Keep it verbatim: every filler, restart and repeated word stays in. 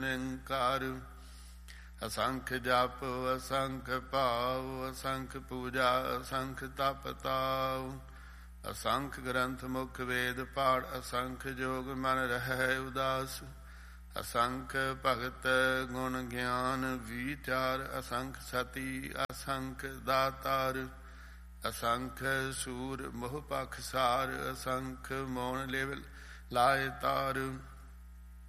ਨਿੰਕਾਰ। ਅਸੰਖ ਜਪ ਅਸੰਖ ਭਾਵ ਅਸੰਖ ਪੂਜਾ ਅਸੰਖ ਤਪ ਤਾਉ। ਅਸੰਖ ਗ੍ਰੰਥ ਮੁਖ ਵੇਦ ਪਾੜ ਅਸੰਖ ਜੋਗ ਮਨ ਰਹਿ ਉਦਾਸ। ਅਸੰਖ ਭਗਤ ਗੁਣ ਗਿਆਨ ਵਿਚਾਰ ਅਸੰਖ ਸਤੀ ਅਸੰਖ ਦਾਤਾਰ। ਅਸੰਖ ਸੂਰ ਮੋਹ ਪਖਸਾਰ ਅਸੰਖ ਮੋਣ ਲਿਵ ਲਾਇ ਤਾਰ।